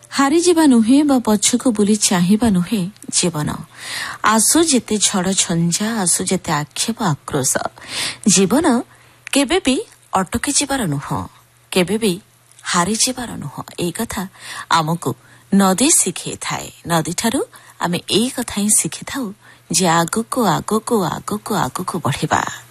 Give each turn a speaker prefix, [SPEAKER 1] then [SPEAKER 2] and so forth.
[SPEAKER 1] ହାରିଯିବା ନୁହେଁ ବା ପଛକୁ ବୁଲି ଚାହିଁବା ନୁହେଁ ଜୀବନ। ଆସୁ ଯେତେ ଝଡ଼ ଝଞ୍ଜା, ଆସୁ ଯେତେ ଆକ୍ଷେପ ଆକ୍ରୋଶ, ଜୀବନ କେବେ ବି ଅଟକି ଯିବାର ନୁହଁ, କେବେ ବି ହାରିଯିବାର ନୁହଁ। ଏଇ କଥା ଆମକୁ ନଦୀ ଶିଖେଇଥାଏ। ନଦୀଠାରୁ ଆମେ ଏଇ କଥା ହିଁ ଶିଖିଥାଉ ଯେ ଆଗକୁ ଆଗକୁ ଆଗକୁ ଆଗକୁ ବଢ଼ିବା।